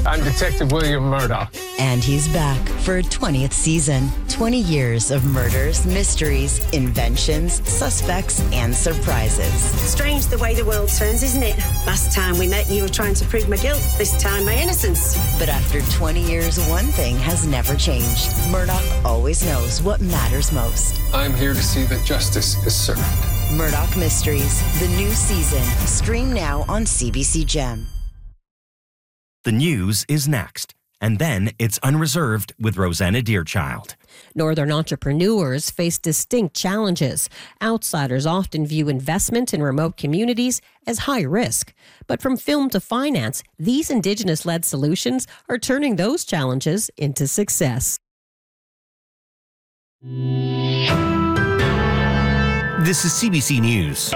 I'm Detective William Murdoch. And he's back for a 20th season. 20 years of murders, mysteries, inventions, suspects, and surprises. Strange the way the world turns, isn't it? Last time we met, you were trying to prove my guilt. This time, my innocence. But after 20 years, one thing has never changed. Murdoch always knows what matters most. I'm here to see that justice is served. Murdoch Mysteries, the new season. Stream now on CBC Gem. The news is next. And then it's Unreserved with Rosanna Deerchild. Northern entrepreneurs face distinct challenges. Outsiders often view investment in remote communities as high risk. But from film to finance, these Indigenous-led solutions are turning those challenges into success. This is CBC News.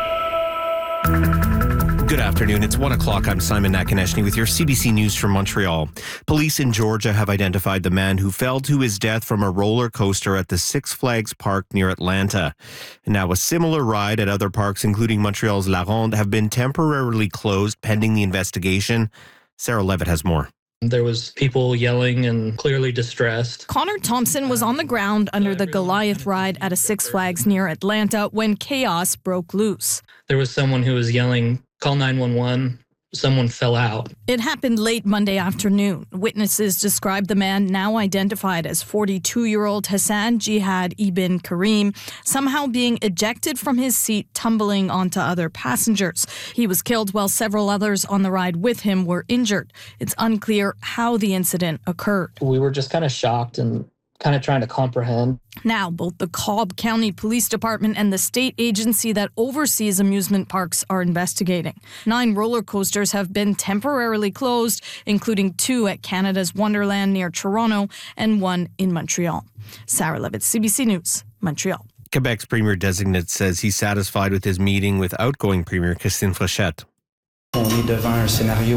Good afternoon. It's 1 o'clock. I'm Simon Nakaneshny with your CBC News from Montreal. Police in Georgia have identified the man who fell to his death from a roller coaster at the Six Flags Park near Atlanta. And now a similar ride at other parks, including Montreal's La Ronde, have been temporarily closed pending the investigation. Sarah Levitt has more. There was people yelling and clearly distressed. Connor Thompson was on the ground under the Goliath ride at a Six Flags near Atlanta when chaos broke loose. There was someone who was yelling, "Call 911." Someone fell out. It happened late Monday afternoon. Witnesses described the man, now identified as 42-year-old Hassan Jihad Ibn Karim, somehow being ejected from his seat, tumbling onto other passengers. He was killed while several others on the ride with him were injured. It's unclear how the incident occurred. We were just kind of shocked and kind of trying to comprehend. Now, both the Cobb County Police Department and the state agency that oversees amusement parks are investigating. 9 roller coasters have been temporarily closed, including 2 at Canada's Wonderland near Toronto and 1 in Montreal. Sarah Levitt, CBC News, Montreal. Quebec's Premier-designate says he's satisfied with his meeting with outgoing Premier Christine Fréchette. Paul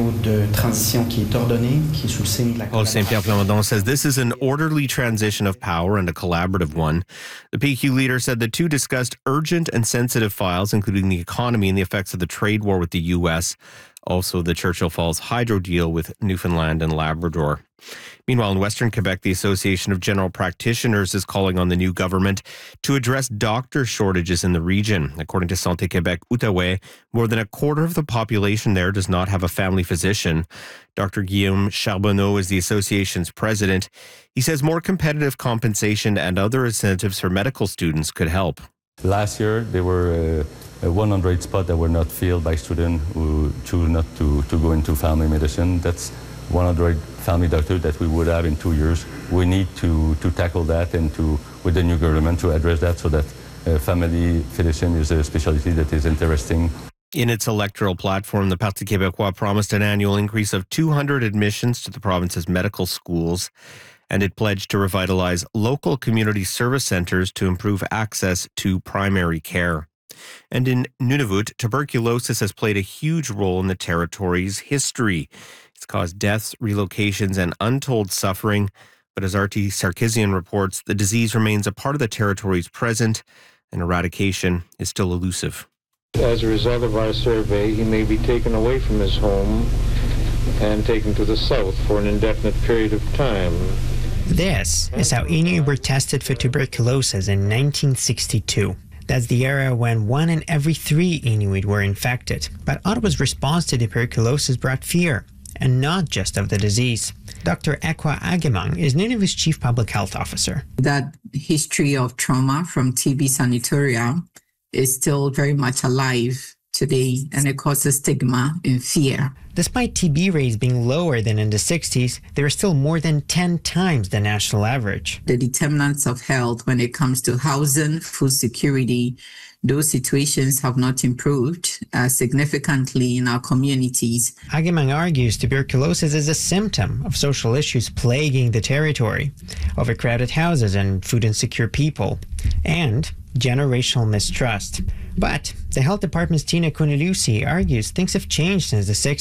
Saint-Pierre Plamondon says this is an orderly transition of power and a collaborative one. The PQ leader said the two discussed urgent and sensitive files, including the economy and the effects of the trade war with the U.S., also the Churchill Falls hydro deal with Newfoundland and Labrador. Meanwhile, in Western Quebec, the Association of General Practitioners is calling on the new government to address doctor shortages in the region. According to Santé Québec Outaouais, more than a quarter of the population there does not have a family physician. Dr. Guillaume Charbonneau is the association's president. He says more competitive compensation and other incentives for medical students could help. Last year, there were 100 spots that were not filled by students who choose not to go into family medicine. That's 100 family doctors that we would have in 2 years. We need to tackle that and with the new government to address that so that family physician is a specialty that is interesting. In its electoral platform, the Parti Québécois promised an annual increase of 200 admissions to the province's medical schools, and it pledged to revitalize local community service centres to improve access to primary care. And in Nunavut, tuberculosis has played a huge role in the territory's history. It's caused deaths, relocations, and untold suffering. But as RT Sarkisian reports, the disease remains a part of the territory's present, and eradication is still elusive. As a result of our survey, he may be taken away from his home and taken to the south for an indefinite period of time. This is how Inuit were tested for tuberculosis in 1962. That's the era when 1 in every 3 Inuit were infected. But Ottawa's response to tuberculosis brought fear, and not just of the disease. Dr. Ekwa Agemang is Nunavut's chief public health officer. That history of trauma from TB sanatoria is still very much alive today, and it causes stigma and fear. Despite TB rates being lower than in the 60s, they are still more than 10 times the national average. The determinants of health when it comes to housing, food security, those situations have not improved significantly in our communities. Agemang argues tuberculosis is a symptom of social issues plaguing the territory, overcrowded houses and food insecure people, and generational mistrust. But the health department's Tina Kunalusi argues things have changed since the 60s.